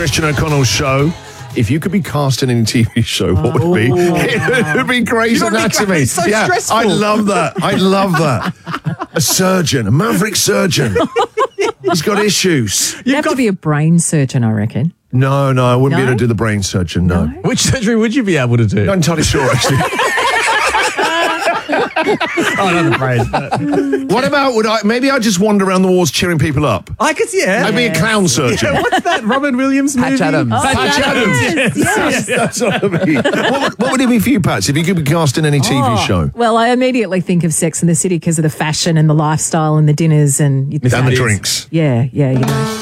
Christian O'Connell show. If you could be cast in any TV show, what would it be? It would be Grey's Anatomy. It's so stressful. I love that. A surgeon, a maverick surgeon. He's got issues. You have to be a brain surgeon, I reckon. No, I wouldn't be No? able to do the brain surgeon, no. Which surgery would you be able to do? Not entirely sure, actually. Oh, not the brain. What about, maybe I'd just wander around the walls cheering people up. I could see it. I'd be a clown surgeon. Yeah, what's that Robin Williams movie? Patch Adams. Patch Adams. Yes. That's what I mean. What would it be for you, Pats, if you could be cast in any TV show? Well, I immediately think of Sex and the City because of the fashion and the lifestyle and the dinners and And the drinks. Yeah, you know.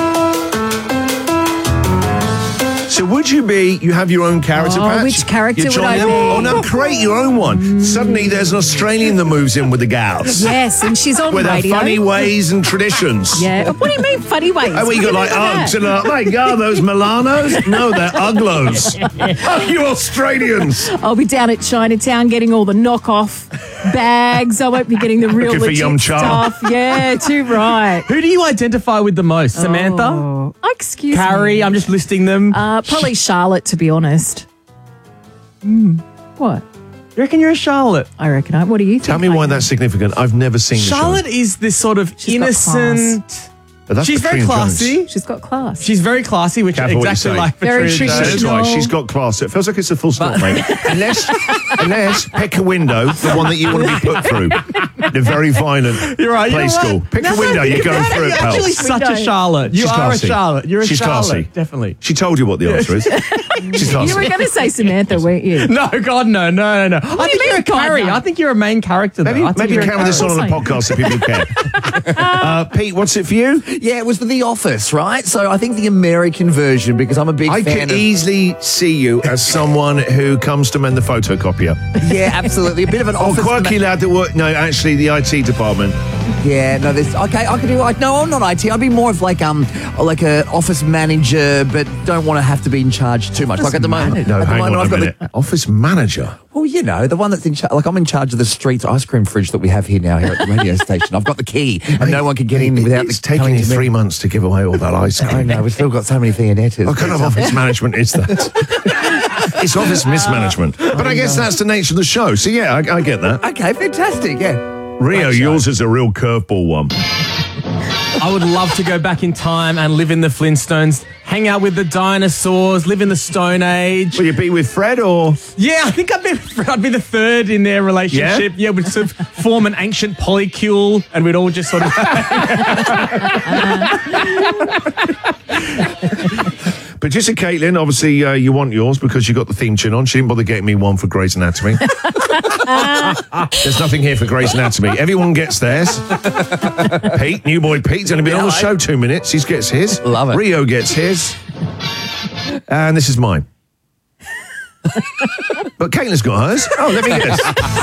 So would you have your own character, Pat? Which character You're would I Johnny be? Depp? Oh, no, create your own one. Suddenly there's an Australian that moves in with the gals. Yes, and she's on With her radio. funny ways and traditions. Yeah. What do you mean funny ways? Oh, you got like Uggs and my God, those Milanos? No, they're Uglos. Oh, you Australians. I'll be down at Chinatown getting all the knockoff bags. I won't be getting the real Looking for legit Yum Cha. stuff. Yeah, too right. Who do you identify with the most? Samantha? Oh, excuse Carrie? me. I'm just listing them. Probably Charlotte, to be honest. What? You reckon you're a Charlotte? I reckon. What do you think? Tell me why that's significant. I've never seen the Charlotte show. is this sort of She's got innocent. But that's She's very Patrina Jones. classy. She's got class. She's very classy, which Careful is what you exactly say. like Very Patrina traditional. Jones. That's right. She's got class. It feels like it's a full stop, mate. Unless pick a window, the one that you want to be put through. The very violent You're right. play You know what? school. Pick a window, you're going through it, You're pal. actually such a Window. Charlotte. You She's are classy. a Charlotte. You're a She's Charlotte. classy. Definitely. She told you what the answer is. She's classy. You were going to say Samantha, weren't you? No, God, no. I do think you you're a mean, God, Carrie. no? I think you're a main character, though. I think Maybe you're a carry this on Carrie. the podcast so people care. Pete, what's it for you? Yeah, it was for The Office, right? So I think the American version, because I'm a big I fan could of... easily see you as someone who comes to mend the photocopier. Yeah, absolutely. A bit of an Or office... quirky lad that work. No, actually, the IT department. Yeah, no, there's... Okay, I could do... No, I'm not IT. I'd be more of like a office manager, but don't want to have to be in charge too much. Like at the moment... No, at the hang moment, on I've a got minute. Office manager. Well, you know, the one that's in charge... Like, I'm in charge of the Streets ice cream fridge that we have here at the radio station. I've got the key, and no one can get in without... It's taken you 3 months to give away all that ice cream. I know, we've still got so many Fianettas. What kind of office management is that? It's office mismanagement. But I guess that's the nature of the show. So, yeah, I get that. Okay, fantastic, yeah. Rio, yours is a real curveball one. I would love to go back in time and live in the Flintstones, hang out with the dinosaurs, live in the Stone Age. Will you be with Fred or? Yeah, I think I'd be the third in their relationship. Yeah, we'd sort of form an ancient polycule and we'd all just sort of... Producer Caitlin, obviously you want yours because you got the theme tune on. She didn't bother getting me one for Grey's Anatomy. There's nothing here for Grey's Anatomy. Everyone gets theirs. Pete, new boy Pete's only been on the show 2 minutes. He gets his. Love it. Rio gets his. And this is mine. But Caitlin's got hers. Oh, let me guess.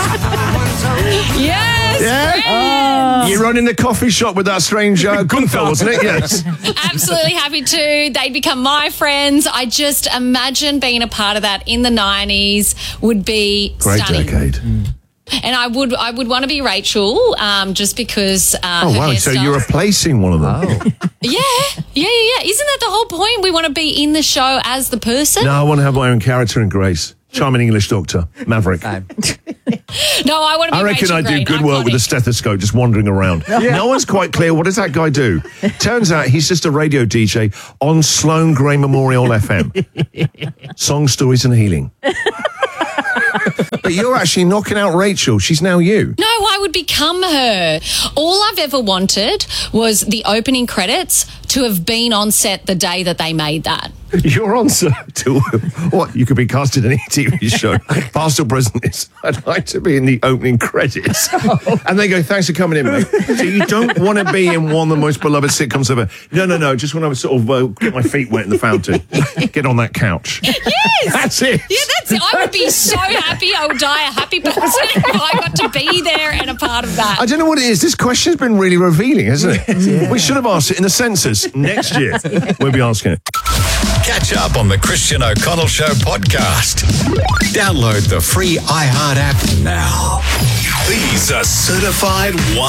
Yes! Yeah? You run in the coffee shop with that strange Gunther, wasn't it? Yes. Absolutely happy to. They'd become my friends. I just imagine being a part of that in the 90s would be Great stunning. decade. And I would want to be Rachel just because Oh, wow. So you're replacing one of them. Yeah. Isn't that the whole point? We want to be in the show as the person? No, I want to have my own character in Grace. Charming English doctor, Maverick. No, I want to be I reckon Rachel I do Grey, good work with a iconic. stethoscope, just wandering around. No one's quite clear, what does that guy do? Turns out he's just a radio DJ on Sloane Gray Memorial FM. Song, stories and healing. But you're actually knocking out Rachel. She's now you. No, I would become her. All I've ever wanted was the opening credits to have been on set the day that they made that. Your answer to what you could be casted in any TV show, past or present, is I'd like to be in the opening credits. And they go, thanks for coming in, mate. So you don't want to be in one of the most beloved sitcoms ever. No. Just want to sort of get my feet wet in the fountain. Get on that couch. Yes! That's it. Yeah, that's it. I would be so happy. I would die a happy person if I got to be there and a part of that. I don't know what it is. This question's been really revealing, hasn't it? Yeah. We should have asked it in the census. Next year, we'll be asking it. Catch up on the Christian O'Connell Show podcast. Download the free iHeart app now. These are certified